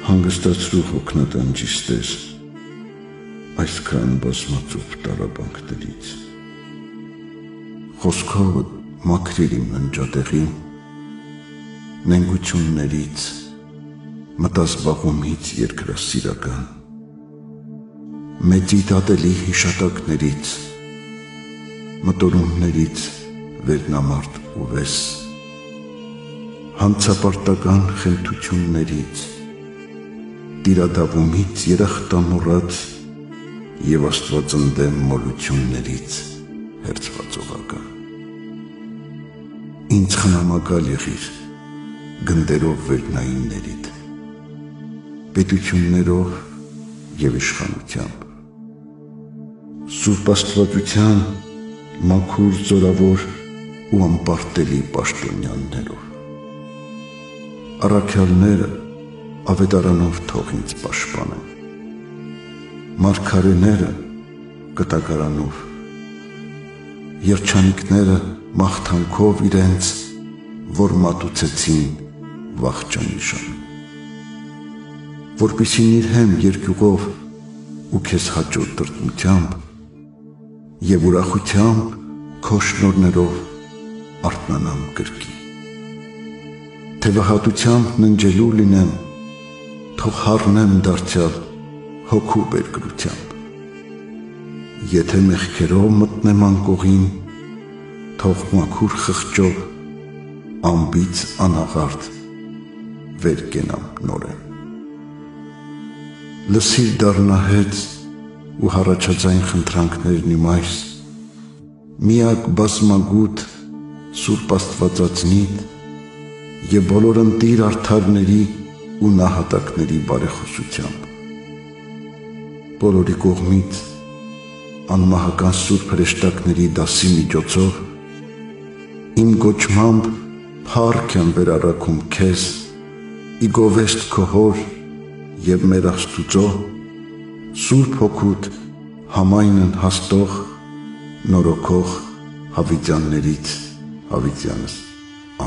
հանգստացրու հոգնատանջիս Տեր, այսքան բազմածուփ տառապանքներից։ Խոսքովը մաքրիր իմ ննջատեղին, նենգություններից, մտազբաղումից երկրասիրական, մեծիդ ատելի հիշատակներից, մտորումներից վերնամարդ ու վես, հանցապարտական խենթություններից, տիրադավումից երախտամոռաց և աստվածընդեմ մոլություններից հերձվածողական։ Ինձ խնամակալ եղիր գնդերով վերնայիններիդ, պետություններով և իշխանությամբ, Սուրբ Աստվածության մաքուր զորավոր ու անպարտելի պաշտոնյաներով։ Առաքյալները ավետարանով թող ինձ պաշտպանեն, մարգարեները կտակարանով, երջանիկները մաղթանքով իրենց, որ մատուցեցին վախճանի ժամին, որպեսզի նիրհեմ երկյուղով ու քեզ հաճո տրտմությամբ և ուրախությամբ քո շնորհներով արթնանամ կրկի, թևահատությամբ ննջելու լինեմ, թող հառնեմ դարձյալ հոգու բերկրությամբ, եթե մեղքերով մտնեմ անկողին, թող մաքուր խղճով անբիծ անաղարտ վեր կենամ նորեն։ Լսիր դառնահեծ ու հառաջաձայն խնդրանքներն իմ այս, միակ բազմագութ Սուրբ Աստվածածնիդ և բոլոր ընտիր արդարների ու նահատակների բարեխոսությամբ, բոլորի կողմից անմահական սուրբ հրեշտակների դասի միջոցով իմ գոչմամբ փառք եմ վերառաքում քեզ, ի գովեստ քո հոր և մեր Աստուծո, Սուրբ Հոգուդ համայնն հաստող նորոգող հավիտյաններից հավիտյանս։